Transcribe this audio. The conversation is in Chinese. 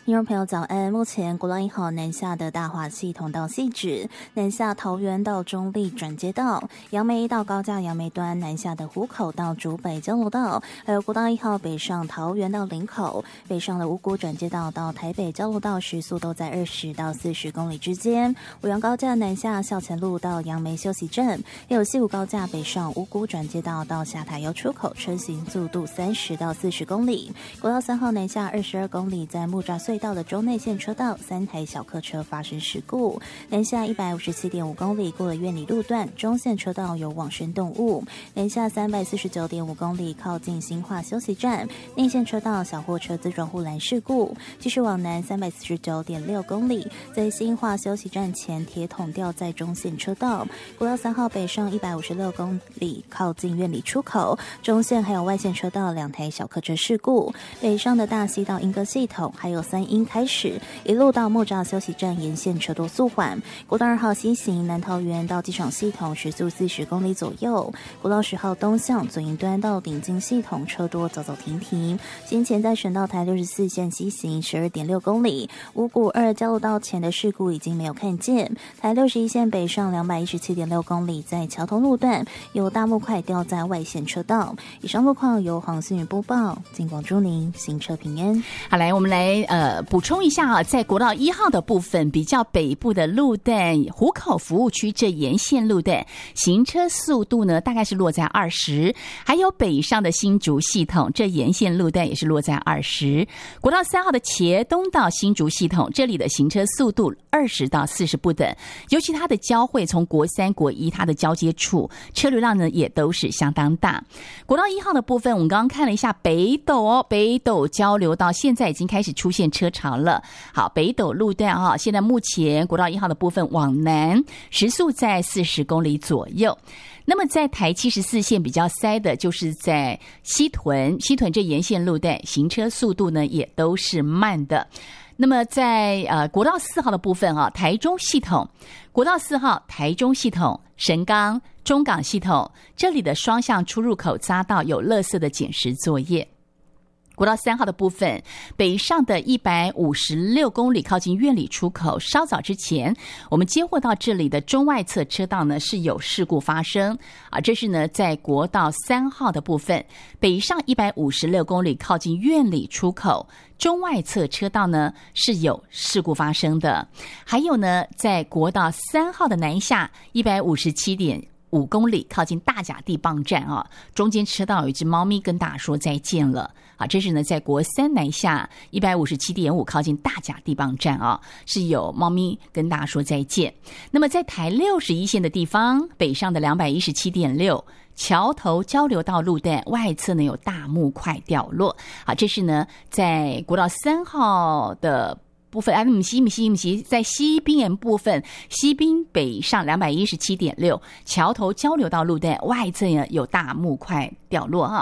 听众朋友早安，目前国道1号南下的大华系统到汐止，南下桃园到中立转接道，杨梅到高架杨梅端南下的湖口到竹北交流道，还有国道1号北上桃园到林口，北上的五股转接道到台北交流道时速都在20到40公里之间。五杨高架南下校前路到杨梅休息站，也有西武高架北上五股转接道到下塔油出口，车行速度30到40公里。国道3号南下22公里，在木栅隧道的中内线车道3台小客车发生事故，南下157.5公里过了苑里路段，中线车道有往生动物，南下349.5公里靠近新化休息站，内线车道小货车自撞护栏事故，继续往南349.6公里，在新化休息站前铁桶掉在中线车道。国道3号北上156公里靠近苑里出口，中线还有外线车道2台小客车事故，北上的大溪到莺歌系统还有3莺开始一路到木栅休息站沿线车多速缓。国道2号西行南桃园到机场系统时速40公里左右，国道10号东向左营端到顶金系统车多走走停停。先前在省道台64线西行12.6公里，五股2交流道前的事故已经没有看见。台61线北上217.6公里，在桥头路段有大木块掉在外线车道。以上路况由黄信宇播报，金广祝您行车平安。 好，来我们来补充一下在国道1号的部分，比较北部的路段，湖口服务区这沿线路段行车速度呢大概是落在20，还有北上的新竹系统这沿线路段也是落在20。国道3号的茄东到新竹系统，这里的行车速度20到40不等，尤其它的交汇从国3国1它的交接处车流量呢也都是相当大。国道1号的部分我们刚刚看了一下北斗北斗交流道现在已经开始出现车潮了。好，北斗路段现在目前国道1号的部分往南时速在40公里左右。那么在台74线比较塞的就是在西屯这沿线路段行车速度呢也都是慢的。那么在国道4号的部分台中系统，国道4号台中系统神冈中港系统这里的双向出入口匝道有垃圾的捡拾作业。国道3号的部分，北上的156公里靠近苑里出口，稍早之前我们接获到这里的中外侧车道呢是有事故发生这是呢在国道3号的部分，北上156公里靠近苑里出口，中外侧车道呢是有事故发生的。还有呢在国道3号的南下157.5公里靠近大甲地磅站中间车道有一只猫咪跟大家说再见了这是呢在国3南下157.5靠近大甲地磅站是有猫咪跟大家说再见。那么在台61线的地方，北上的217.6桥头交流道路段外侧呢有大木块掉落这是呢在国道3号的部分不是在西滨部分，西滨北上217.6桥头交流道路段外侧呢有大木块掉落